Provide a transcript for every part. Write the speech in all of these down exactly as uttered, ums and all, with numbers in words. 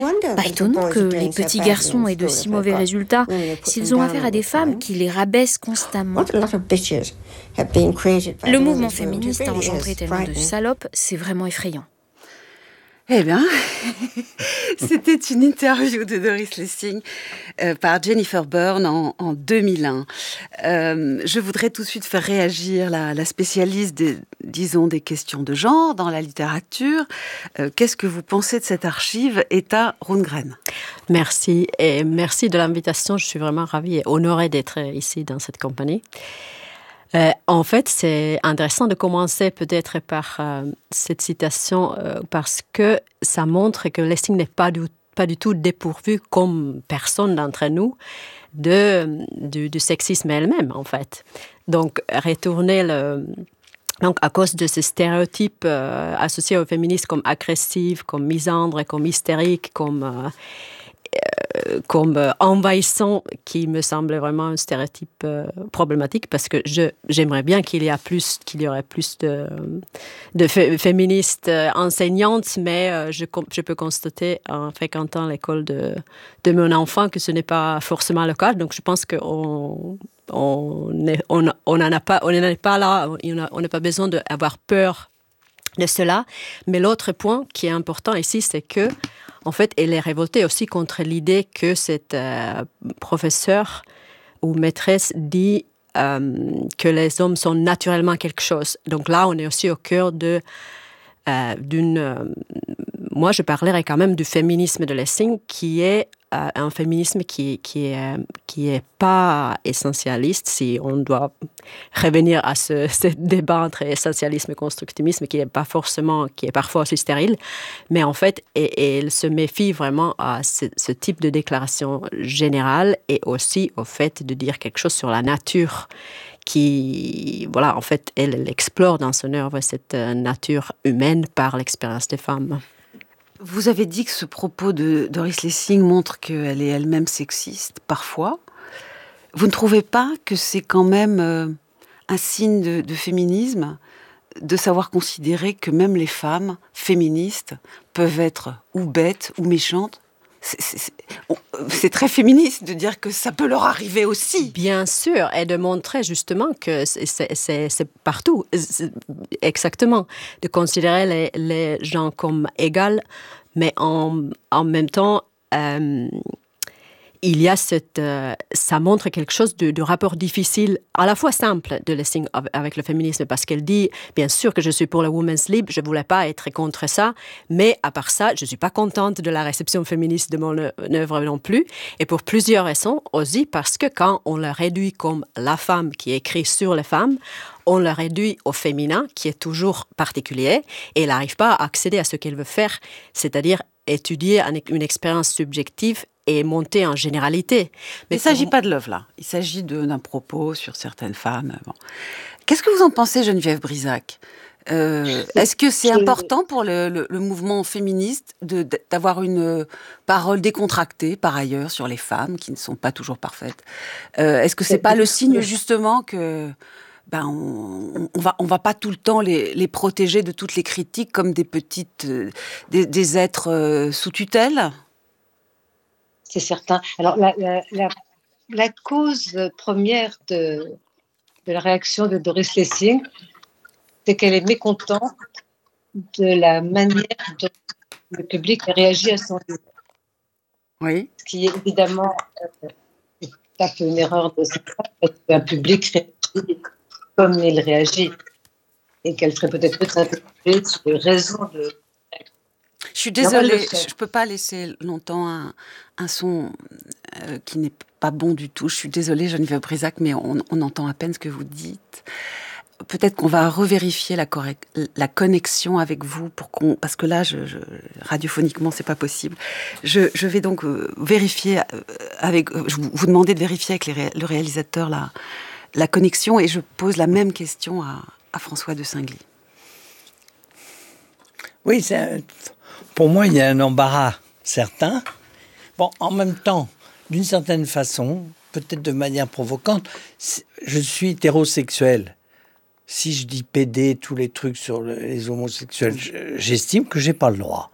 Pas étonnant que les petits garçons aient de si mauvais résultats s'ils ont affaire à des femmes qui les rabaissent constamment. Le mouvement féministe a engendré tellement de salopes, c'est vraiment effrayant. Eh bien, c'était une interview de Doris Lessing euh, par Jennifer Byrne en, en deux mille un. Euh, je voudrais tout de suite faire réagir la, la spécialiste, des, disons, des questions de genre dans la littérature. Euh, qu'est-ce que vous pensez de cette archive, Etta Rundgren? Merci, et merci de l'invitation. Je suis vraiment ravie et honorée d'être ici dans cette compagnie. Euh, en fait, c'est intéressant de commencer peut-être par euh, cette citation euh, parce que ça montre que Lessing n'est pas du, pas du tout dépourvu, comme personne d'entre nous, de, du, du sexisme elle-même, en fait. Donc, retourner le... Donc, à cause de ces stéréotypes euh, associés aux féministes comme agressives, comme misandres, comme hystériques, comme... Euh, Euh, comme euh, envahissant, qui me semble vraiment un stéréotype euh, problématique, parce que je, j'aimerais bien qu'il y, a plus, qu'il y aurait plus de, de fé- féministes euh, enseignantes, mais euh, je, je peux constater en fréquentant l'école de, de mon enfant que ce n'est pas forcément le cas. Donc je pense qu'on on est, on, on n'en a pas, on n'en est pas là, on n'a pas besoin d'avoir peur de cela. Mais l'autre point qui est important ici, c'est que en fait, elle est révoltée aussi contre l'idée que cette euh, professeure ou maîtresse dit euh, que les hommes sont naturellement quelque chose. Donc là, on est aussi au cœur de, euh, d'une... Euh, moi, je parlerais quand même du féminisme de Lessing, qui est euh, un féminisme qui, qui est, qui est pas essentialiste, si on doit revenir à ce, ce débat entre essentialisme et constructivisme, qui est pas forcément, qui est parfois aussi stérile, mais en fait, et, et elle se méfie vraiment à ce, ce type de déclaration générale et aussi au fait de dire quelque chose sur la nature qui, voilà, en fait, elle, elle explore dans son œuvre cette nature humaine par l'expérience des femmes. Vous avez dit que ce propos de Doris Lessing montre qu'elle est elle-même sexiste, parfois. Vous ne trouvez pas que c'est quand même euh, un signe de, de féminisme, de savoir considérer que même les femmes féministes peuvent être ou bêtes ou méchantes? C'est, c'est, c'est très féministe de dire que ça peut leur arriver aussi. Bien sûr, et de montrer justement que c'est, c'est, c'est, c'est partout, c'est exactement, de considérer les, les gens comme égales, mais en, en même temps, euh, il y a cette, euh, ça montre quelque chose de, de rapport difficile, à la fois simple de Lessing avec le féminisme, parce qu'elle dit, bien sûr que je suis pour le women's lib, je voulais pas être contre ça, mais à part ça, je suis pas contente de la réception féministe de mon œuvre non plus, et pour plusieurs raisons, aussi parce que quand on la réduit comme la femme qui écrit sur les femmes, on la réduit au féminin, qui est toujours particulier, et elle n'arrive pas à accéder à ce qu'elle veut faire, c'est-à-dire étudier une expérience subjective et monter en généralité. Mais il ne s'agit pas de l'œuvre, là. Il s'agit de, d'un propos sur certaines femmes. Bon. Qu'est-ce que vous en pensez, Geneviève Brisac? euh, Est-ce que c'est important pour le, le, le mouvement féministe de, d'avoir une parole décontractée, par ailleurs, sur les femmes, qui ne sont pas toujours parfaites? euh, Est-ce que ce n'est pas le signe, justement, que... Ben on, on va on va pas tout le temps les, les protéger de toutes les critiques comme des petites euh, des, des êtres euh, sous tutelle? C'est certain. Alors la, la, la, la cause première de, de la réaction de Doris Lessing, c'est qu'elle est mécontente de la manière dont le public a réagi à son livre. Oui. Ce qui est évidemment euh, tout à fait une erreur de sa part, parce qu'un public réagit comme il réagit, et qu'elle serait peut-être peut s'interroger sur les raisons de... Je suis désolée, je ne peux pas laisser longtemps un, un son euh, qui n'est pas bon du tout. Je suis désolée, Geneviève Brisac, mais on, on entend à peine ce que vous dites. Peut-être qu'on va revérifier la, correct, la connexion avec vous, pour qu'on, parce que là, je, je, radiophoniquement, c'est pas possible. Je, je vais donc euh, vérifier avec, euh, je vous, vous demander de vérifier avec les ré, le réalisateur la, la connexion, et je pose la même question à, à François de Singly. Oui, c'est un... pour moi, il y a un embarras certain. Bon, en même temps, d'une certaine façon, peut-être de manière provocante, je suis hétérosexuel. Si je dis pédé, tous les trucs sur les homosexuels, j'estime que j'ai pas le droit.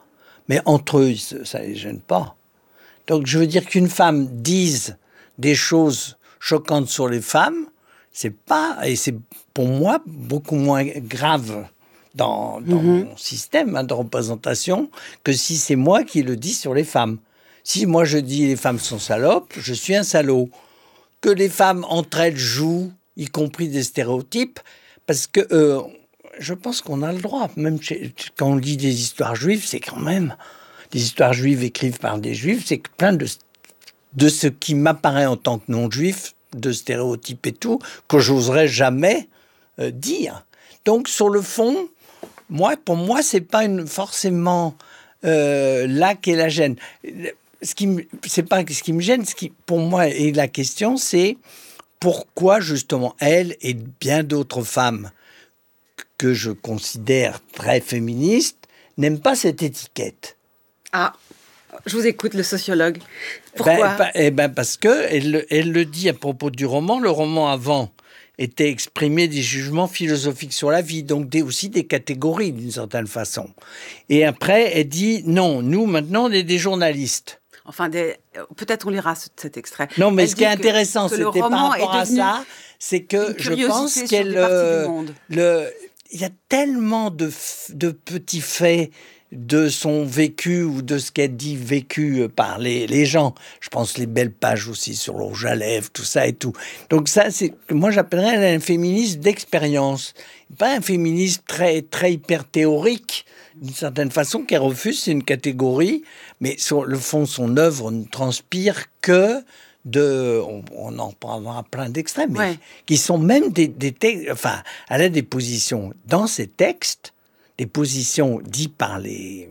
Mais entre eux, ça ne les gêne pas. Donc, je veux dire qu'une femme dise des choses choquantes sur les femmes, c'est pas, et c'est pour moi beaucoup moins grave dans, dans mmh. mon système hein, de représentation que si c'est moi qui le dis sur les femmes. Si moi je dis les femmes sont salopes, je suis un salaud. Que les femmes entre elles jouent, y compris des stéréotypes, parce que euh, je pense qu'on a le droit, même chez, quand on lit des histoires juives, c'est quand même des histoires juives écrites par des juifs, c'est plein de, de ce qui m'apparaît en tant que non-juif, de stéréotypes et tout, que j'oserais jamais euh, dire. Donc sur le fond, moi, pour moi, c'est pas une, forcément euh, là qu'est la gêne. Ce qui me, c'est pas ce qui me gêne, ce qui, pour moi, est la question, c'est pourquoi justement elle et bien d'autres femmes que je considère très féministes n'aiment pas cette étiquette. Ah, je vous écoute, le sociologue. Pourquoi ? ben, ben, eh ben parce que elle, elle le dit à propos du roman. Le roman avant était exprimé des jugements philosophiques sur la vie, donc des, aussi des catégories d'une certaine façon. Et après, elle dit non, nous maintenant on est des journalistes. Enfin, des... peut-être on lira cet extrait. Non, mais elle ce qui est intéressant, que, que c'était par rapport à ça, c'est que je pense qu'elle, euh, le, il y a tellement de, de petits faits de son vécu ou de ce qu'elle dit vécu par les, les gens. Je pense les belles pages aussi sur le rouge à lèvres, tout ça et tout. Donc ça, c'est, moi j'appellerais un féminisme d'expérience. Pas un féminisme très, très hyper théorique, d'une certaine façon, qu'elle refuse, c'est une catégorie, mais sur le fond, son œuvre ne transpire que de... On, on en prendra plein d'extraits, mais ouais. qui sont même des, des textes... Enfin, elle a des positions dans ces textes, des positions dites par les,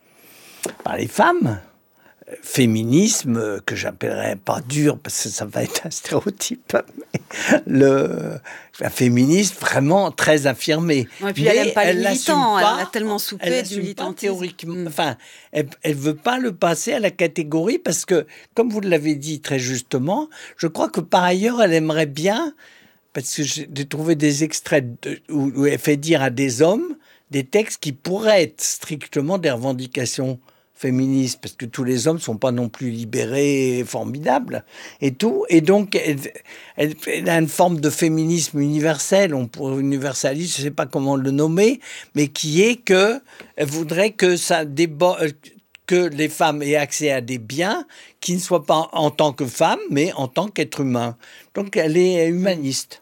par les femmes, féminisme, que j'appellerais pas dur, parce que ça va être un stéréotype, mais le, un féminisme vraiment très affirmé. Ouais, et puis mais elle n'aime pas le militant, pas, elle a tellement soupé du militantisme. Théoriquement, mmh. Enfin, elle ne veut pas le passer à la catégorie, parce que, comme vous l'avez dit très justement, je crois que par ailleurs, elle aimerait bien, parce que j'ai trouvé des extraits de, où, où elle fait dire à des hommes des textes qui pourraient être strictement des revendications féministes, parce que tous les hommes ne sont pas non plus libérés et formidables, et tout. Et donc, elle, elle, elle a une forme de féminisme universel, on pourrait universaliste, je ne sais pas comment le nommer, mais qui est que elle voudrait que, ça déba- que les femmes aient accès à des biens qui ne soient pas en tant que femmes, mais en tant qu'être humain. Donc, elle est humaniste.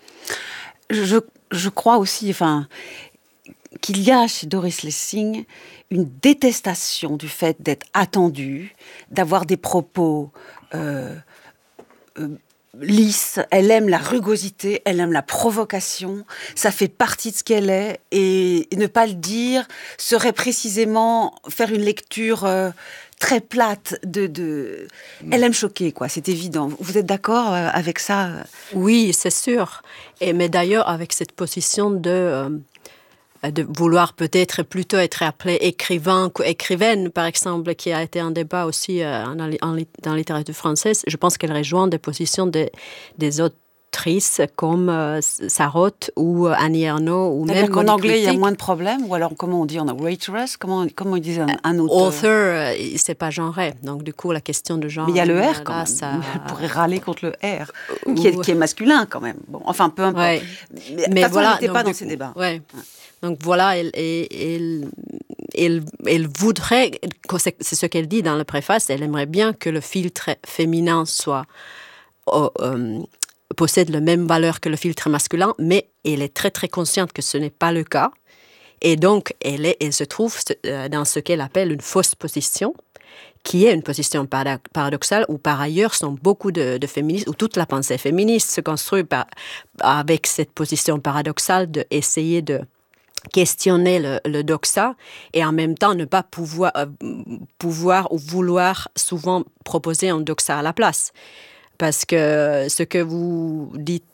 Je, je crois aussi, enfin... qu'il y a chez Doris Lessing une détestation du fait d'être attendue, d'avoir des propos euh, euh, lisses. Elle aime la rugosité, elle aime la provocation. Ça fait partie de ce qu'elle est. Et ne pas le dire serait précisément faire une lecture euh, très plate. De, de... Elle aime choquer, quoi. C'est évident. Vous êtes d'accord avec ça ? Oui, c'est sûr. Et, mais d'ailleurs, avec cette position de... Euh... de vouloir peut-être plutôt être appelé écrivain qu'écrivaine, par exemple, qui a été un débat aussi euh, en, en, dans la littérature française. Je pense qu'elle rejoint des positions de, des autrices comme euh, Sarraute ou Annie Ernaux ou même qu'en anglais, il y a moins de problèmes, ou alors comment on dit, on a waitress, comment, comment ils disent un, un auteur Author, euh, c'est pas genré, donc du coup la question de genre... Mais il y a le R quand là, même, ça... elle pourrait râler contre le R, qui est, qui est masculin quand même. Bon, enfin, peu importe. Ouais. Mais, Mais façon, voilà, elle n'était pas dans ces coup, débats. Ouais. Ouais. Donc voilà, elle, elle, elle, elle voudrait, c'est ce qu'elle dit dans la préface, elle aimerait bien que le filtre féminin soit, euh, euh, possède la même valeur que le filtre masculin, mais elle est très très consciente que ce n'est pas le cas. Et donc, elle, est, elle se trouve dans ce qu'elle appelle une fausse position, qui est une position paradoxale, où par ailleurs sont beaucoup de, de féministes, où toute la pensée féministe se construit par, avec cette position paradoxale d'essayer de questionner le, le doxa et en même temps ne pas pouvoir, euh, pouvoir ou vouloir souvent proposer un doxa à la place. Parce que ce que vous dites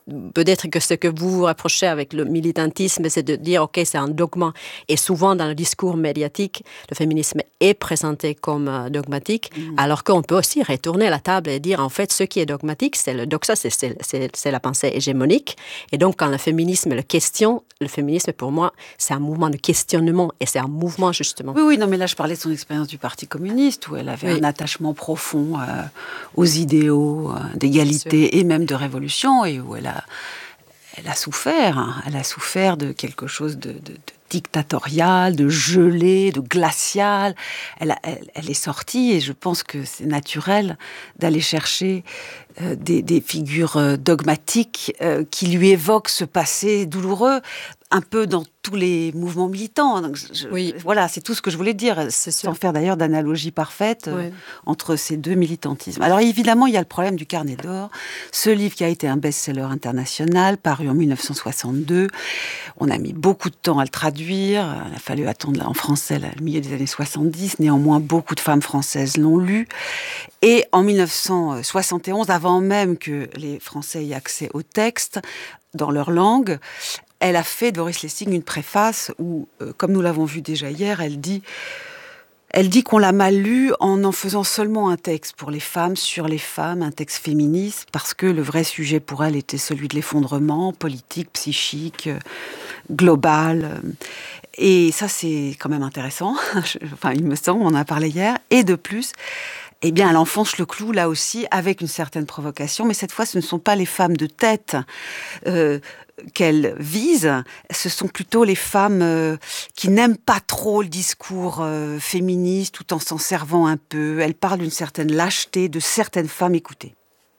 peut-être que ce que vous vous rapprochez avec le militantisme, c'est de dire, OK, c'est un dogme. Et souvent, dans le discours médiatique, le féminisme est présenté comme euh, dogmatique, mmh. alors qu'on peut aussi retourner à la table et dire, en fait, ce qui est dogmatique, c'est le doxa, c'est, c'est, c'est, c'est la pensée hégémonique. Et donc, quand le féminisme le questionne, le féminisme, pour moi, c'est un mouvement de questionnement et c'est un mouvement, justement. Oui, oui, non, mais là, je parlais de son expérience du Parti communiste, où elle avait oui. un attachement profond euh, aux idéaux euh, d'égalité et même de révolution, et où elle a, elle a souffert. Hein. Elle a souffert de quelque chose de, de, de dictatorial, de gelé, de glacial. Elle, a, elle, elle est sortie, et je pense que c'est naturel d'aller chercher euh, des, des figures euh, dogmatiques euh, qui lui évoquent ce passé douloureux, un peu dans tous les mouvements militants. Donc je, oui. Voilà, c'est tout ce que je voulais dire, c'est sans sûr. Faire d'ailleurs d'analogie parfaite oui. euh, entre ces deux militantismes. Alors évidemment, il y a le problème du Carnet d'or, ce livre qui a été un best-seller international, paru en dix-neuf cent soixante-deux. On a mis beaucoup de temps à le traduire, il a fallu attendre en français là, le milieu des années soixante-dix, néanmoins beaucoup de femmes françaises l'ont lu. Et en dix-neuf cent soixante et onze, avant même que les Français aient accès au texte, dans leur langue, elle a fait, Doris Lessing, une préface où, euh, comme nous l'avons vu déjà hier, elle dit, elle dit qu'on l'a mal lu en en faisant seulement un texte pour les femmes, sur les femmes, un texte féministe, parce que le vrai sujet pour elle était celui de l'effondrement politique, psychique, euh, global. Et ça, c'est quand même intéressant. Enfin, il me semble, on en a parlé hier. Et de plus, eh bien, elle enfonce le clou, là aussi, avec une certaine provocation. Mais cette fois, ce ne sont pas les femmes de tête euh, qu'elle vise, ce sont plutôt les femmes euh, qui n'aiment pas trop le discours euh, féministe, tout en s'en servant un peu. Elle parle d'une certaine lâcheté de certaines femmes. Écoutez.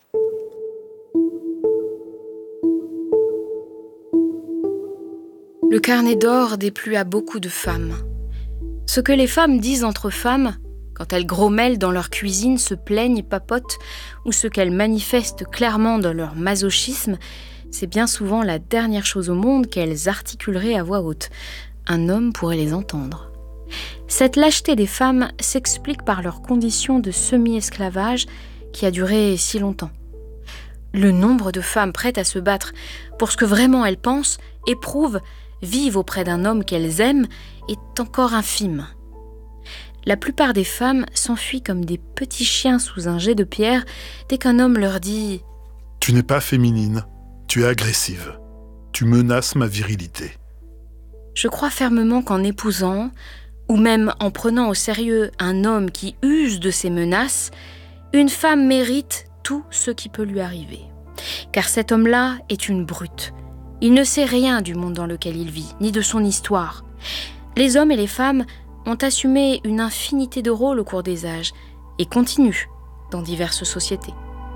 Le Carnet d'or déplut à beaucoup de femmes. Ce que les femmes disent entre femmes, quand elles grommellent dans leur cuisine, se plaignent, papotent, ou ce qu'elles manifestent clairement dans leur masochisme, c'est bien souvent la dernière chose au monde qu'elles articuleraient à voix haute. Un homme pourrait les entendre. Cette lâcheté des femmes s'explique par leur condition de semi-esclavage qui a duré si longtemps. Le nombre de femmes prêtes à se battre pour ce que vraiment elles pensent, éprouvent, vivent auprès d'un homme qu'elles aiment est encore infime. La plupart des femmes s'enfuient comme des petits chiens sous un jet de pierre dès qu'un homme leur dit « Tu n'es pas féminine, tu es agressive, tu menaces ma virilité. » Je crois fermement qu'en épousant, ou même en prenant au sérieux un homme qui use de ces menaces, une femme mérite tout ce qui peut lui arriver. Car cet homme-là est une brute. Il ne sait rien du monde dans lequel il vit, ni de son histoire. Les hommes et les femmes ont assumé une infinité de rôles au cours des âges et continuent dans diverses sociétés.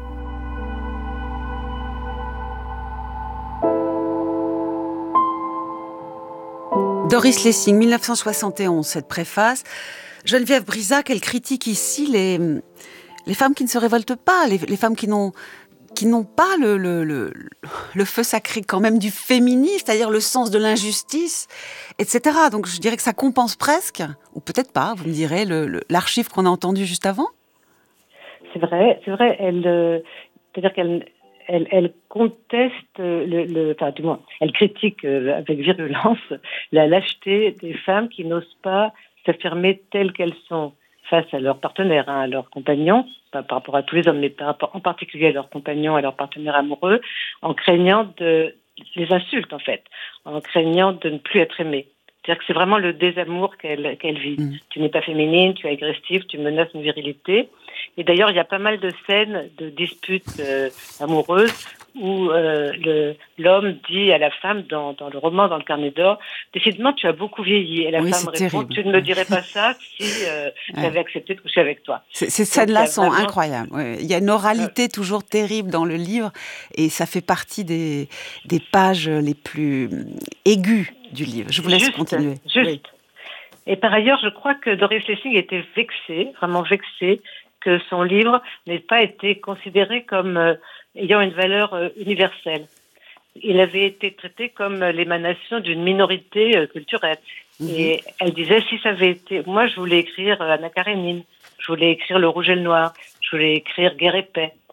Doris Lessing, dix-neuf cent soixante et onze, cette préface. Geneviève Brisac, elle critique ici les, les femmes qui ne se révoltent pas, les, les femmes qui n'ont, qui n'ont pas le, le, le, le feu sacré quand même du féminisme, c'est-à-dire le sens de l'injustice, et cetera. Donc je dirais que ça compense presque, ou peut-être pas, vous me direz, le, le, l'archive qu'on a entendue juste avant. C'est vrai, c'est vrai. Elle, euh, c'est-à-dire qu'elle elle, elle conteste, le, le, enfin du moins, elle critique euh, avec virulence la lâcheté des femmes qui n'osent pas s'affirmer telles qu'elles sont face à leurs partenaires, hein, à leurs compagnons, pas par rapport à tous les hommes, mais par rapport, en particulier à leurs compagnons, à leurs partenaires amoureux, en craignant de les insultes en fait, en craignant de ne plus être aimées. C'est-à-dire que c'est vraiment le désamour qu'elle, qu'elle vit. Mmh. Tu n'es pas féminine, tu es agressive, tu menaces une virilité. Et d'ailleurs, il y a pas mal de scènes de disputes euh, amoureuses où euh, le, l'homme dit à la femme dans, dans le roman, dans le Carnet d'or, « Décidément, tu as beaucoup vieilli. » Et la oui, femme répond, « Tu ne me dirais pas ça si euh, ouais. j'avais accepté de coucher avec toi. » Ces, ces scènes-là sont vraiment... incroyables. Ouais. Il y a une oralité euh... toujours terrible dans le livre et ça fait partie des, des pages les plus aiguës du livre. Je vous laisse juste, continuer. Juste. Oui. Et par ailleurs, je crois que Doris Lessing était vexée, vraiment vexée, que son livre n'ait pas été considéré comme euh, ayant une valeur euh, universelle. Il avait été traité comme l'émanation d'une minorité euh, culturelle. Mm-hmm. Et elle disait, si ça avait été... Moi, je voulais écrire euh, Anna Karénine, je voulais écrire Le Rouge et le Noir, je voulais écrire Guerre et Paix.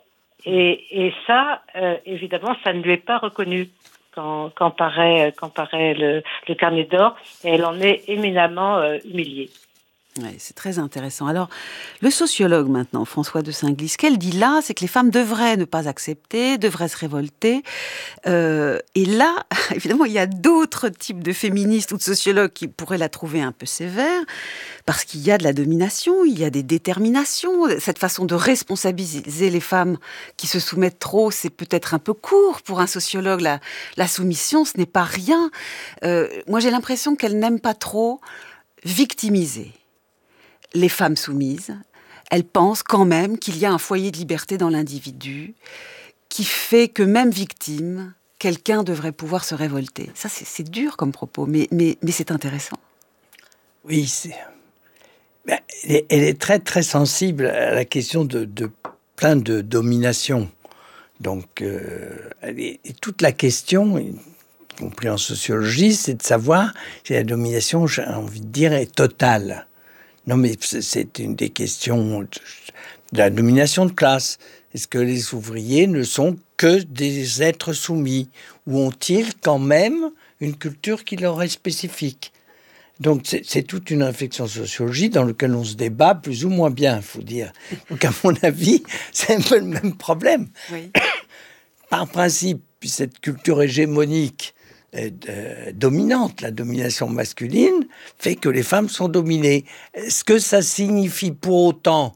et, et ça, euh, évidemment, ça ne lui est pas reconnu quand, quand paraît, quand paraît le, le carnet d'or, et elle en est éminemment euh, humiliée. Oui, c'est très intéressant. Alors, le sociologue maintenant, François de Singly, ce qu'elle dit là, c'est que les femmes devraient ne pas accepter, devraient se révolter. Euh, et là, évidemment, il y a d'autres types de féministes ou de sociologues qui pourraient la trouver un peu sévère, parce qu'il y a de la domination, il y a des déterminations. Cette façon de responsabiliser les femmes qui se soumettent trop, c'est peut-être un peu court pour un sociologue. La, la soumission, ce n'est pas rien. Euh, moi, j'ai l'impression qu'elle n'aime pas trop victimiser les femmes soumises. Elle pense quand même qu'il y a un foyer de liberté dans l'individu qui fait que même victime, quelqu'un devrait pouvoir se révolter. Ça, c'est, c'est dur comme propos, mais, mais, mais c'est intéressant. Oui, c'est... Ben, elle, est, elle est très, très sensible à la question de, de plein de domination. Donc, euh, elle est, et toute la question, y compris en sociologie, c'est de savoir si la domination, j'ai envie de dire, est totale. Non, mais c'est une des questions de la domination de classe. Est-ce que les ouvriers ne sont que des êtres soumis? Ou ont-ils quand même une culture qui leur est spécifique? Donc, c'est, c'est toute une réflexion sociologique dans laquelle on se débat plus ou moins bien, il faut dire. Donc, à mon avis, c'est un peu le même problème. Oui. Par principe, cette culture hégémonique Euh, dominante, la domination masculine, fait que les femmes sont dominées. Est-ce que ça signifie pour autant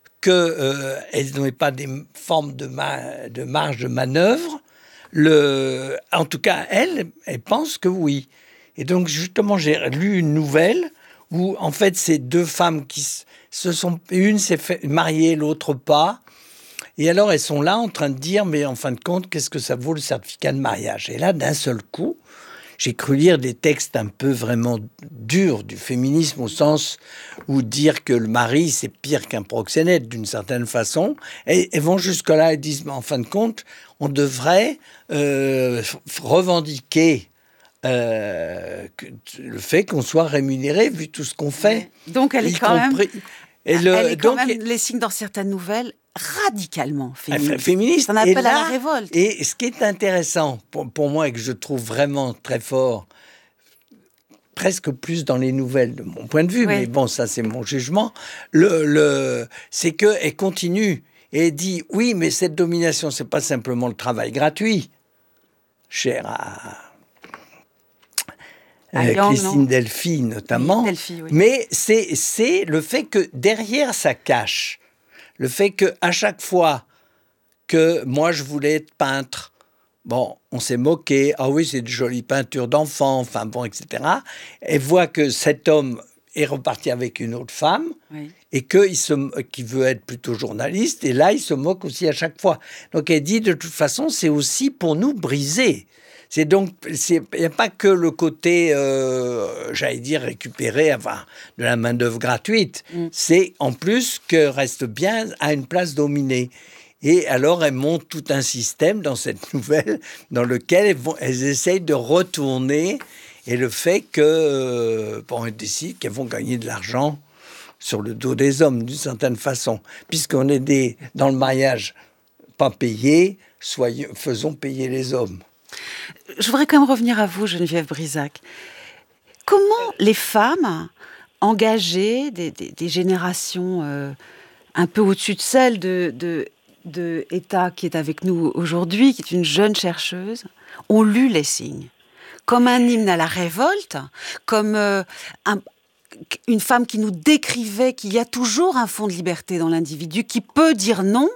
qu'elles euh, n'ont pas des formes de, ma- de marge de manœuvre? Le... En tout cas, elle, elle pense que oui. Et donc, justement, j'ai lu une nouvelle où, en fait, c'est deux femmes qui se sont... Une s'est fait mariée, l'autre pas. Et alors, elles sont là en train de dire, mais en fin de compte, qu'est-ce que ça vaut le certificat de mariage? Et là, d'un seul coup, j'ai cru lire des textes un peu vraiment durs du féminisme, au sens où dire que le mari, c'est pire qu'un proxénète, d'une certaine façon. Et elles vont jusque-là et disent, mais en fin de compte, on devrait euh, revendiquer euh, que, le fait qu'on soit rémunéré, vu tout ce qu'on fait. Ouais. Donc, elle est quand compris... même... Et le, elle est quand donc, même, les signes dans certaines nouvelles, radicalement féministe. féministe. Ça appelle là, à la révolte. Et ce qui est intéressant pour, pour moi et que je trouve vraiment très fort, presque plus dans les nouvelles de mon point de vue, oui. Mais bon, ça c'est mon jugement, le, le, c'est qu'elle continue et elle dit, oui, mais cette domination, c'est pas simplement le travail gratuit, cher à... Euh, Young, Christine non Delphi notamment, oui, Delphi, oui. Mais c'est, c'est le fait que derrière ça cache le fait qu'à chaque fois que moi je voulais être peintre, bon, on s'est moqué, ah oui, c'est de jolies peintures d'enfants, enfin bon, et cetera. Elle voit que cet homme est reparti avec une autre femme, oui. Et qu'il se, qu'il veut être plutôt journaliste, et là il se moque aussi à chaque fois. Donc elle dit, de toute façon, c'est aussi pour nous briser. C'est donc, il n'y a pas que le côté, euh, j'allais dire, récupérer, enfin, de la main-d'œuvre gratuite. Mm. C'est en plus que reste bien à une place dominée. Et alors, elles montent tout un système dans cette nouvelle dans lequel elles, vont, elles essayent de retourner. Et le fait que, euh, bon, elles décident qu'elles vont gagner de l'argent sur le dos des hommes, d'une certaine façon. Puisqu'on est des, dans le mariage pas payé, soyons, faisons payer les hommes. Je voudrais quand même revenir à vous, Geneviève Brisac. Comment les femmes engagées, des, des, des générations euh, un peu au-dessus de celle de, de, de Etta, qui est avec nous aujourd'hui, qui est une jeune chercheuse, ont lu les signes comme un hymne à la révolte, comme euh, un, une femme qui nous décrivait qu'il y a toujours un fond de liberté dans l'individu, qui peut dire non.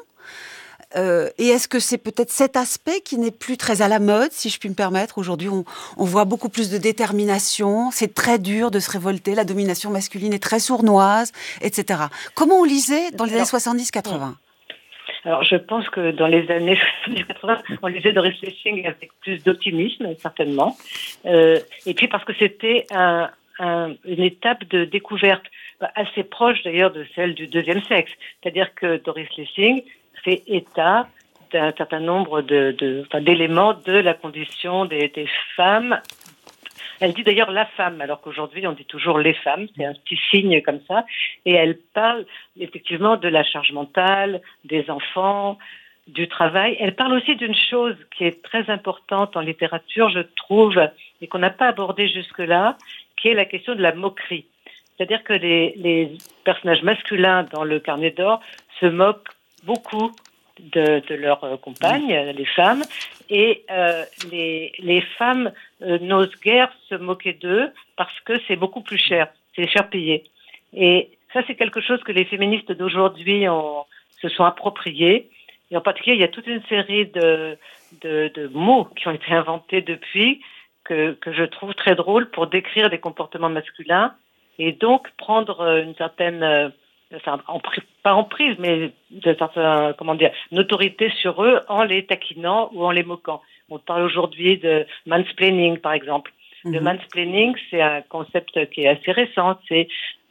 Euh, et est-ce que c'est peut-être cet aspect qui n'est plus très à la mode, si je puis me permettre? Aujourd'hui, on, on voit beaucoup plus de détermination. C'est très dur de se révolter. La domination masculine est très sournoise, et cetera. Comment on lisait dans les années soixante-dix quatre-vingts? Alors, je pense que dans les années soixante-dix quatre-vingts, on lisait Doris Lessing avec plus d'optimisme, certainement. Euh, et puis parce que c'était un, un, une étape de découverte assez proche, d'ailleurs, de celle du deuxième sexe. C'est-à-dire que Doris Lessing fait état d'un certain nombre de, de, enfin, d'éléments de la condition des, des femmes. Elle dit d'ailleurs la femme, alors qu'aujourd'hui on dit toujours les femmes, c'est un petit signe comme ça. Et elle parle effectivement de la charge mentale, des enfants, du travail. Elle parle aussi d'une chose qui est très importante en littérature, je trouve, et qu'on n'a pas abordée jusque-là, qui est la question de la moquerie. C'est-à-dire que les, les personnages masculins dans le Carnet d'or se moquent beaucoup de, de leurs euh, compagnes, mmh. les femmes, et euh, les, les femmes euh, n'osent guère se moquer d'eux parce que c'est beaucoup plus cher, c'est cher payé. Et ça, c'est quelque chose que les féministes d'aujourd'hui ont, se sont appropriés. Et en particulier, il y a toute une série de, de, de mots qui ont été inventés depuis que, que je trouve très drôles pour décrire des comportements masculins et donc prendre une certaine, enfin, en, pas en prise, mais de certaine, comment dire, une autorité sur eux en les taquinant ou en les moquant. On parle aujourd'hui de mansplaining, par exemple. Mm-hmm. Le mansplaining, c'est un concept qui est assez récent. C'est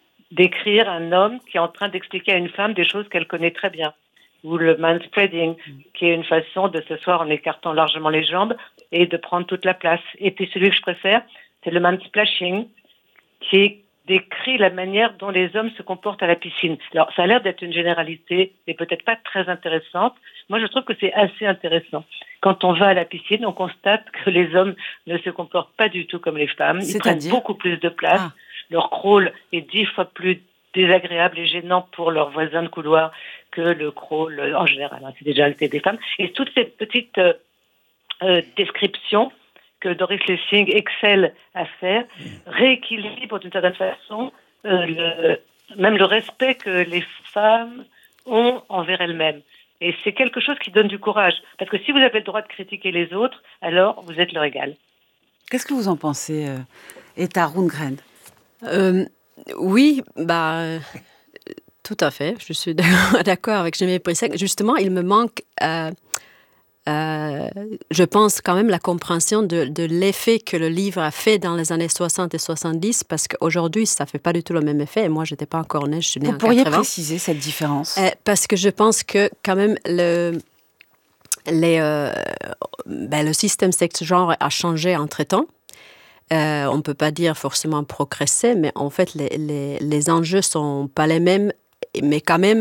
décrire un homme qui est en train d'expliquer à une femme des choses qu'elle connaît très bien. Ou le manspreading, qui est une façon de s'asseoir en écartant largement les jambes et de prendre toute la place. Et puis celui que je préfère, c'est le mansplashing, qui décrit la manière dont les hommes se comportent à la piscine. Alors, ça a l'air d'être une généralité et peut-être pas très intéressante. Moi, je trouve que c'est assez intéressant. Quand on va à la piscine, on constate que les hommes ne se comportent pas du tout comme les femmes. Ils prennent beaucoup plus de place. Ah. Leur crawl est dix fois plus désagréable et gênant pour leurs voisins de couloir que le crawl en général. Hein, c'est déjà le fait des femmes. Et toutes ces petites euh, euh, descriptions que Doris Lessing excelle à faire rééquilibrent d'une certaine façon euh, le, même le respect que les femmes ont envers elles-mêmes. Et c'est quelque chose qui donne du courage. Parce que si vous avez le droit de critiquer les autres, alors vous êtes leur égal. Qu'est-ce que vous en pensez, euh, Etta Rundgren? euh, Oui, bah, euh, tout à fait. Je suis d'accord avec Geneviève Brisac. Justement, il me manque... Euh, Euh, je pense quand même la compréhension de, de l'effet que le livre a fait dans les années soixante et soixante-dix, parce qu'aujourd'hui, ça ne fait pas du tout le même effet. Et moi, je n'étais pas encore née, je suis née en quatre-vingts. Vous pourriez préciser cette différence? euh, Parce que je pense que quand même, le, les, euh, ben, le système sexe-genre a changé entre-temps. Euh, on ne peut pas dire forcément progresser, mais en fait, les, les, les enjeux ne sont pas les mêmes, mais quand même,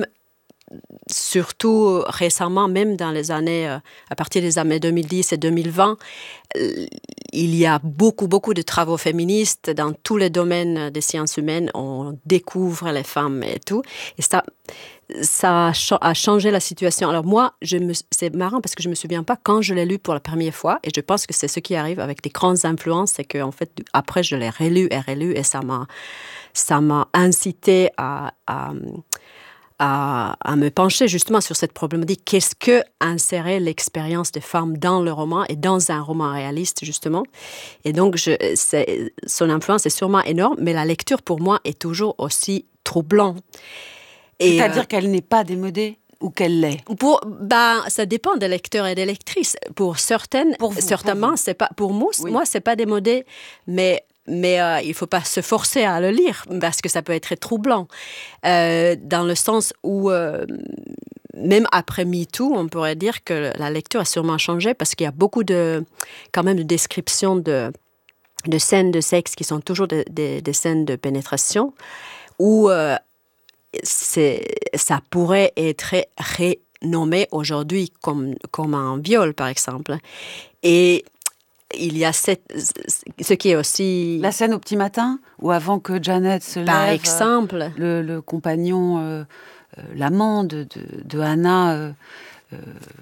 surtout récemment, même dans les années, euh, à partir des années deux mille dix et deux mille vingt, euh, il y a beaucoup, beaucoup de travaux féministes dans tous les domaines des sciences humaines. On découvre les femmes et tout. Et ça, ça a changé la situation. Alors moi, je me, c'est marrant parce que je ne me souviens pas quand je l'ai lu pour la première fois. Et je pense que c'est ce qui arrive avec des grandes influences. C'est qu'en fait, après, je l'ai relu et relu et ça m'a, ça m'a incité à... à À, à me pencher justement sur cette problématique. Qu'est-ce que insérer l'expérience des femmes dans le roman et dans un roman réaliste, justement. Et donc, je, c'est, son influence est sûrement énorme, mais la lecture, pour moi, est toujours aussi troublante. Et C'est-à-dire euh, qu'elle n'est pas démodée ou qu'elle l'est? Pour, ben, ça dépend des lecteurs et des lectrices. Pour certaines, pour vous, certainement, pour vous. C'est pas, pour moi, oui. moi, c'est pas démodé, mais... Mais euh, il ne faut pas se forcer à le lire parce que ça peut être très troublant. Euh, dans le sens où, euh, même après MeToo, on pourrait dire que la lecture a sûrement changé parce qu'il y a beaucoup de, quand même de descriptions de, de scènes de sexe qui sont toujours des de, de scènes de pénétration où euh, c'est, ça pourrait être renommé aujourd'hui comme, comme un viol, par exemple. Et il y a cette, ce qui est aussi... La scène au petit matin, ou avant que Janet se lève... Par exemple. Le, le compagnon, euh, euh, l'amant de, de, de Hannah euh, euh,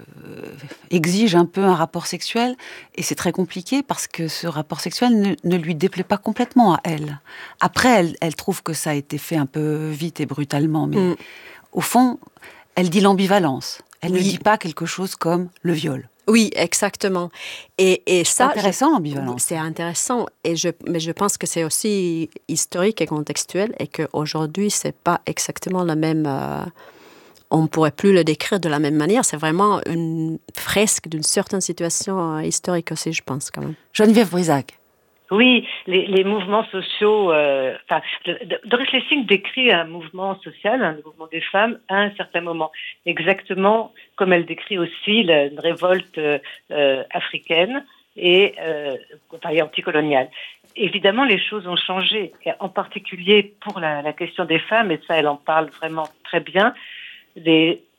exige un peu un rapport sexuel. Et c'est très compliqué parce que ce rapport sexuel ne, ne lui déplaît pas complètement à elle. Après, elle, elle trouve que ça a été fait un peu vite et brutalement. Mais mm. au fond, elle dit l'ambivalence. Elle oui. ne dit pas quelque chose comme le viol. Oui, exactement. Et, et ça, c'est intéressant, l'ambivalence. C'est intéressant, et je, mais je pense que c'est aussi historique et contextuel, et qu'aujourd'hui, c'est pas exactement la même... Euh, on ne pourrait plus le décrire de la même manière. C'est vraiment une fresque d'une certaine situation euh, historique aussi, je pense, quand même. Geneviève Brisac. Oui, les, les mouvements sociaux... Euh, enfin, Doris Lessing décrit un mouvement social, un mouvement des femmes, à un certain moment. Exactement comme elle décrit aussi la, une révolte euh, africaine et, euh, enfin, et anticoloniale. Évidemment, les choses ont changé, en particulier pour la, la question des femmes, et ça, elle en parle vraiment très bien. Les,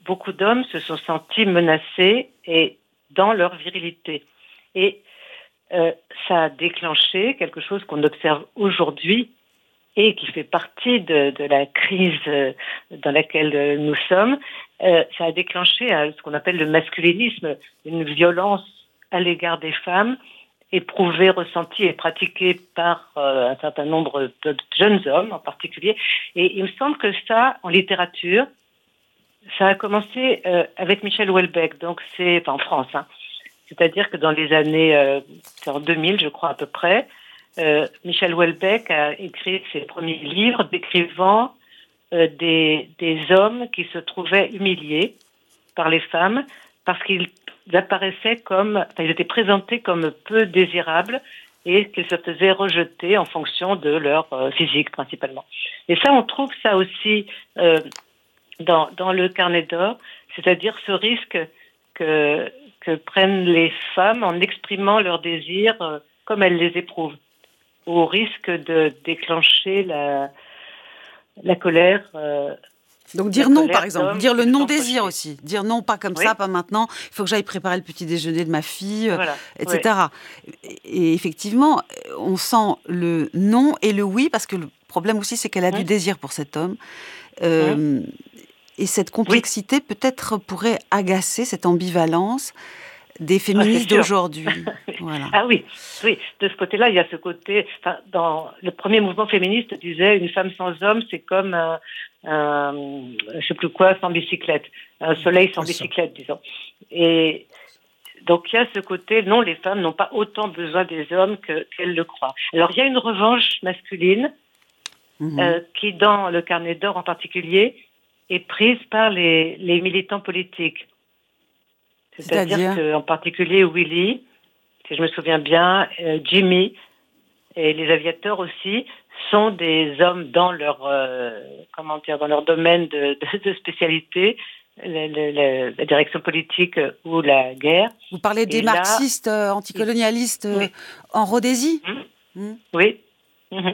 beaucoup d'hommes se sont sentis menacés et dans leur virilité. Et euh, ça a déclenché quelque chose qu'on observe aujourd'hui et qui fait partie de, de la crise dans laquelle nous sommes. Euh, ça a déclenché euh, ce qu'on appelle le masculinisme, une violence à l'égard des femmes, éprouvée, ressentie et pratiquée par euh, un certain nombre de jeunes hommes en particulier. Et il me semble que ça, en littérature, ça a commencé euh, avec Michel Houellebecq, donc c'est enfin, en France. Hein. C'est-à-dire que dans les années euh, en deux mille, je crois à peu près, euh, Michel Houellebecq a écrit ses premiers livres décrivant euh, des, des hommes qui se trouvaient humiliés par les femmes parce qu'ils apparaissaient comme, enfin, ils étaient présentés comme peu désirables et qu'ils se faisaient rejeter en fonction de leur euh, physique principalement. Et ça, on trouve ça aussi euh, dans, dans le Carnet d'or, c'est-à-dire ce risque que, que prennent les femmes en exprimant leurs désirs euh, comme elles les éprouvent, au risque de déclencher la, la colère. Euh, Donc dire non, par exemple, dire le non-désir aussi. Dire non, pas comme oui. ça, pas maintenant, il faut que j'aille préparer le petit déjeuner de ma fille, voilà. et cetera. Oui. Et effectivement, on sent le non et le oui, parce que le problème aussi, c'est qu'elle a oui. du désir pour cet homme. Euh, oui. Et cette complexité, oui. peut-être, pourrait agacer cette ambivalence des féministes ah, d'aujourd'hui. Voilà. Ah oui, oui. De ce côté-là, il y a ce côté... Enfin, dans le premier mouvement féministe disait une femme sans homme, c'est comme un, un je ne sais plus quoi, sans bicyclette. Un soleil sans bicyclette, disons. Et donc, il y a ce côté, non, les femmes n'ont pas autant besoin des hommes que, qu'elles le croient. Alors, il y a une revanche masculine mmh. euh, qui, dans le Carnet d'or en particulier, est prise par les, les militants politiques. C'est-à-dire, C'est-à-dire qu'en particulier Willy, si je me souviens bien, euh, Jimmy et les aviateurs aussi sont des hommes dans leur euh, comment dire dans leur domaine de, de, de spécialité, le, le, le, la direction politique ou la guerre. Vous parlez des et marxistes là, euh, anticolonialistes oui. en Rhodésie. Mmh. Mmh. Oui. Mmh.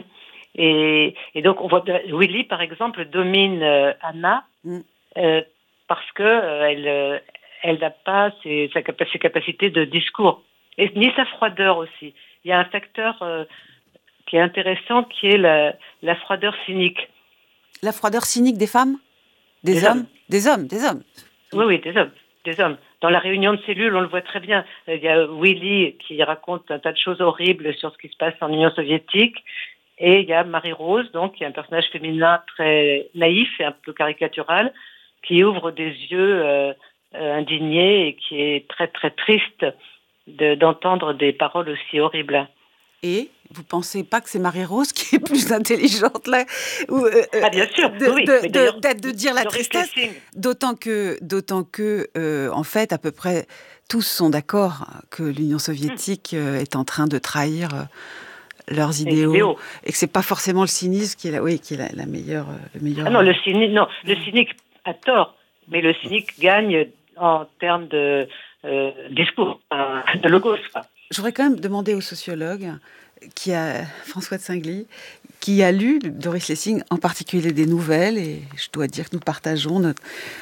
Et, et donc on voit Willy par exemple domine euh, Anna mmh. euh, parce que euh, elle euh, elle n'a pas ses, ses capacités de discours, et ni sa froideur aussi. Il y a un facteur euh, qui est intéressant, qui est la, la froideur cynique. La froideur cynique des femmes ? Des, des hommes, hommes Des hommes, des hommes. Oui, oui, des hommes, des hommes. Dans la réunion de cellules, on le voit très bien. Il y a Willy qui raconte un tas de choses horribles sur ce qui se passe en Union soviétique, et il y a Marie-Rose, donc, qui est un personnage féminin très naïf et un peu caricatural, qui ouvre des yeux... Euh, Euh, indigné et qui est très très triste de, d'entendre des paroles aussi horribles. Et vous ne pensez pas que c'est Marie-Rose qui est plus intelligente là ou, euh, Ah bien sûr, de, oui. De, de, de, de dire la tristesse, d'autant que, d'autant que euh, en fait, à peu près tous sont d'accord que l'Union soviétique hum. est en train de trahir euh, leurs idéaux, idéaux et que c'est pas forcément le cynisme qui est la, oui, qui est la, la meilleure, le meilleur. Ah non, le cynique, non, le cynique a tort, mais le cynique gagne en termes de euh, discours, euh, de logos. Je voudrais quand même demander au sociologue, qui a, François de Singly, qui a lu Doris Lessing, en particulier des nouvelles, et je dois dire que nous partageons notre,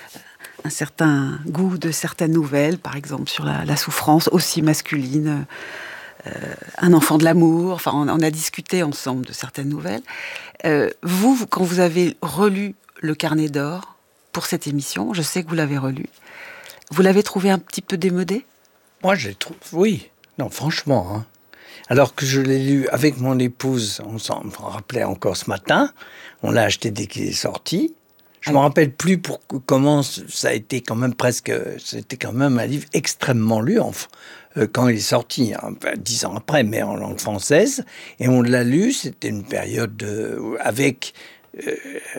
un certain goût de certaines nouvelles, par exemple sur la, la souffrance aussi masculine, euh, Un enfant de l'amour, enfin on, on a discuté ensemble de certaines nouvelles. Euh, vous, vous, quand vous avez relu le Carnet d'or pour cette émission, je sais que vous l'avez relu, vous l'avez trouvé un petit peu démodé ? Moi, je trouve, oui. Non, franchement. Hein. Alors que je l'ai lu avec mon épouse, on s'en rappelait encore ce matin, on l'a acheté dès qu'il est sorti. Je ne ah. me rappelle plus pour, comment ça a été quand même presque... C'était quand même un livre extrêmement lu enfin, euh, quand il est sorti, hein, dix ans après, mais en langue française. Et on l'a lu, c'était une période de, avec euh,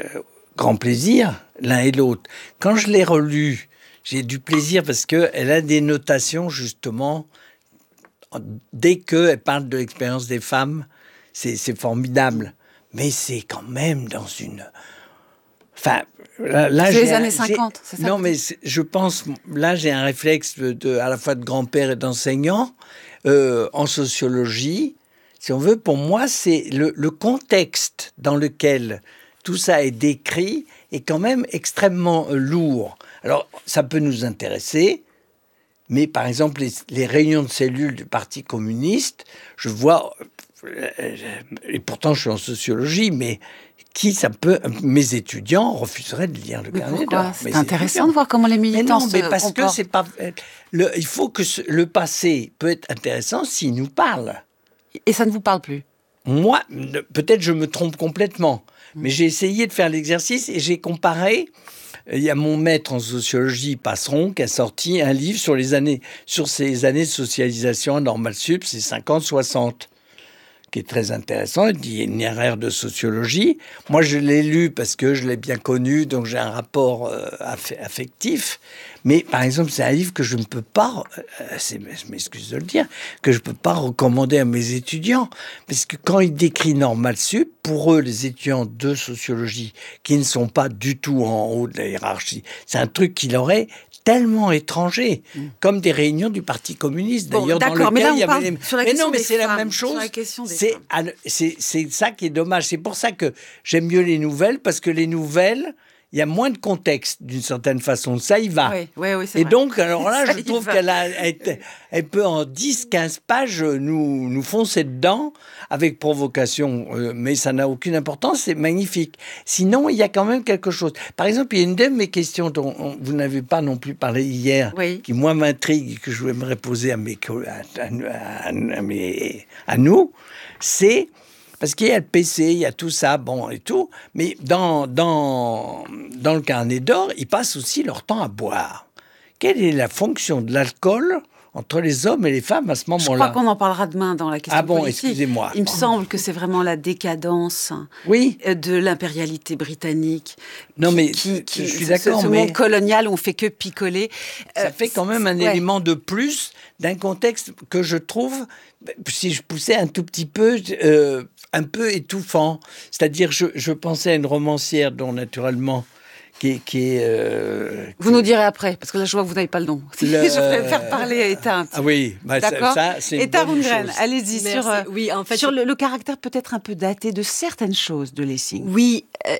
grand plaisir, l'un et l'autre. Quand je l'ai relu... J'ai du plaisir parce qu'elle a des notations, justement, dès qu'elle parle de l'expérience des femmes, c'est, c'est formidable. Mais c'est quand même dans une... Enfin, là, là c'est j'ai les un, années cinquante, c'est ça Non, mais c'est, je pense... Là, j'ai un réflexe de, de, à la fois de grand-père et d'enseignant euh, en sociologie. Si on veut, pour moi, c'est le, le contexte dans lequel tout ça est décrit est quand même extrêmement euh, lourd. Alors, ça peut nous intéresser, mais par exemple, les, les réunions de cellules du Parti communiste, je vois, et pourtant je suis en sociologie, mais qui ça peut... Mes étudiants refuseraient de lire le mais carnet pourquoi d'or. C'est mes intéressant étudiants. De voir comment les militants mais non, se mais parce comportent. que c'est pas... Le, il faut que ce, le passé peut être intéressant s'il nous parle. Et ça ne vous parle plus? Moi, peut-être je me trompe complètement, mais j'ai essayé de faire l'exercice et j'ai comparé. Il y a mon maître en sociologie, Passeron, qui a sorti un livre sur les années, sur ces années de socialisation à Normal Sup, c'est cinquante soixante, qui est très intéressant. Il dit une erreur de sociologie. Moi, je l'ai lu parce que je l'ai bien connu, donc j'ai un rapport euh, aff- affectif. Mais par exemple, c'est un livre que je ne peux pas, euh, c'est, je m'excuse de le dire, que je ne peux pas recommander à mes étudiants. Parce que quand il décrit Normal Sup, pour eux, les étudiants de sociologie, qui ne sont pas du tout en haut de la hiérarchie, c'est un truc qui leur est tellement étranger, mmh. comme des réunions du Parti communiste. Bon, d'ailleurs, d'accord, dans lequel mais là, on il y avait parle les... sur la mais question non, mais des c'est femmes, la même chose. La question des c'est, c'est, c'est ça qui est dommage. C'est pour ça que j'aime mieux les nouvelles, parce que les nouvelles, il y a moins de contexte, d'une certaine façon. Ça y va. Oui, oui, oui, c'est Et vrai. donc, alors là, Ça je y trouve va. qu'elle a, elle, elle peut en dix quinze pages nous, nous foncer dedans avec provocation. Euh, mais ça n'a aucune importance, c'est magnifique. Sinon, il y a quand même quelque chose. Par exemple, il y a une de mes questions dont on, vous n'avez pas non plus parlé hier, oui. qui, moi, m'intrigue et que je voudrais poser à, mes, à, à, à, à, mes, à nous, c'est... Parce qu'il y a le P C, il y a tout ça, bon, et tout. Mais dans, dans, dans le carnet d'or, ils passent aussi leur temps à boire. Quelle est la fonction de l'alcool entre les hommes et les femmes à ce moment-là? Je crois qu'on en parlera demain dans la question Ah bon, politique. excusez-moi. Il me semble que c'est vraiment la décadence oui. de l'impérialité britannique. Non, qui, mais qui, qui, je suis d'accord. Ce, ce mais monde colonial où on fait que picoler. Ça euh, fait quand même un ouais. élément de plus d'un contexte que je trouve, si je poussais un tout petit peu, euh, un peu étouffant. C'est-à-dire, je, je pensais à une romancière dont, naturellement, qui est... Qui est euh, vous nous direz après, parce que là, je vois que vous n'avez pas le don. Le... Je préfère parler à Éteinte. Ah oui, bah d'accord. Ça, ça, c'est une Éteinte bonne Rundgren, chose. allez-y, Merci. sur, euh, oui, en fait, sur je... le, le caractère peut-être un peu daté de certaines choses de Lessing. Oui, euh,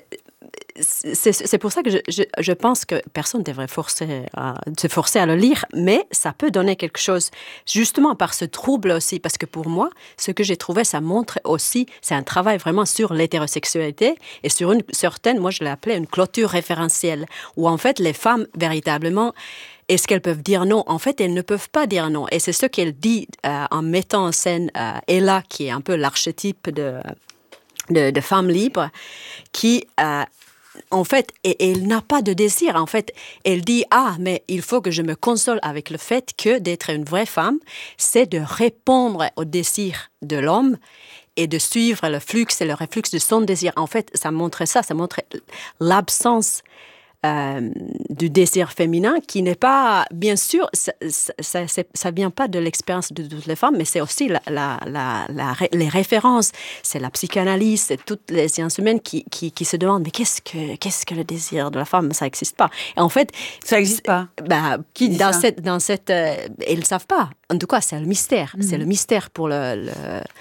c'est, c'est pour ça que je, je, je pense que personne ne devrait forcer à, se forcer à le lire, mais ça peut donner quelque chose, justement par ce trouble aussi, parce que pour moi, ce que j'ai trouvé, ça montre aussi, c'est un travail vraiment sur l'hétérosexualité et sur une certaine, moi je l'ai appelé une clôture référentielle, où en fait les femmes, véritablement, est-ce qu'elles peuvent dire non? En fait, elles ne peuvent pas dire non. Et c'est ce qu'elle dit euh, en mettant en scène euh, Ella, qui est un peu l'archétype de, de, de femme libre, qui... Euh, en fait, et, elle n'a pas de désir. En fait, elle dit « Ah, mais il faut que je me console avec le fait que d'être une vraie femme, c'est de répondre au désir de l'homme et de suivre le flux et le reflux de son désir. » En fait, ça montre ça, ça montre l'absence euh, du désir féminin qui n'est pas, bien sûr, ça ne vient pas de l'expérience de toutes les femmes, mais c'est aussi la, la, la, la, les références, c'est la psychanalyse, c'est toutes les sciences humaines qui, qui, qui se demandent mais qu'est-ce que, qu'est-ce que le désir de la femme? Ça n'existe pas. Et en fait, ça n'existe pas. Bah, qui dit dans ça? cette, dans cette, euh, ils ne savent pas. En tout cas, c'est le mystère. Mm-hmm. C'est le mystère pour le, le,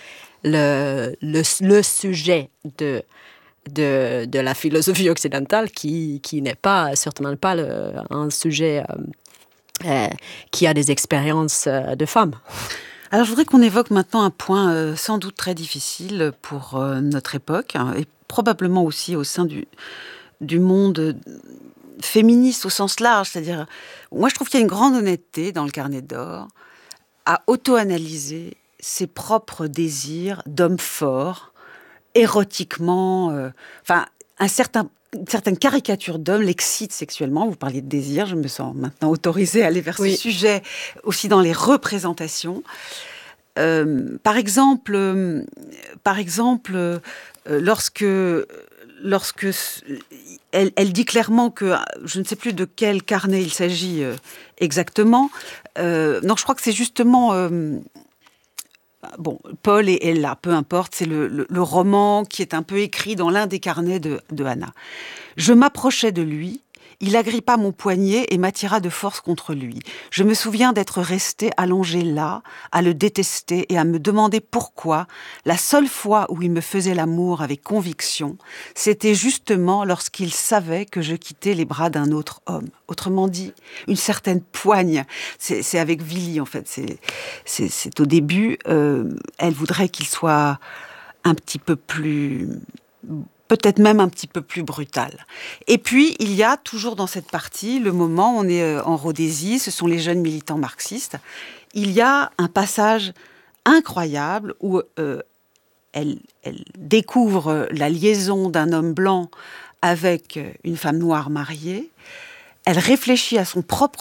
le, le, le sujet de... De, de la philosophie occidentale qui, qui n'est pas, certainement pas le, un sujet euh, euh, qui a des expériences euh, de femmes. Alors je voudrais qu'on évoque maintenant un point euh, sans doute très difficile pour euh, notre époque hein, et probablement aussi au sein du, du monde féministe au sens large. C'est-à-dire, moi je trouve qu'il y a une grande honnêteté dans le carnet d'or à auto-analyser ses propres désirs d'homme fort, érotiquement, euh, enfin, un certain, une certaine caricature d'homme l'excite sexuellement. Vous parliez de désir, je me sens maintenant autorisée à aller vers oui. ce sujet, aussi dans les représentations. Euh, par exemple, euh, par exemple euh, lorsque, lorsque elle, elle dit clairement que, je ne sais plus de quel carnet il s'agit euh, exactement, euh, non, je crois que c'est justement... Euh, Bon, Paul et Ella, peu importe, c'est le, le, le roman qui est un peu écrit dans l'un des carnets de, de Hannah. Je m'approchais de lui, Il agrippa mon poignet et m'attira de force contre lui. Je me souviens d'être restée allongée là, à le détester et à me demander pourquoi, la seule fois où il me faisait l'amour avec conviction, c'était justement lorsqu'il savait que je quittais les bras d'un autre homme. Autrement dit, une certaine poigne. C'est, c'est avec Willy, en fait. C'est, c'est, c'est au début, euh, elle voudrait qu'il soit un petit peu plus... peut-être même un petit peu plus brutal. Et puis, il y a toujours dans cette partie, le moment, on est en Rhodésie, ce sont les jeunes militants marxistes, il y a un passage incroyable où euh, elle, elle découvre la liaison d'un homme blanc avec une femme noire mariée, elle réfléchit à son propre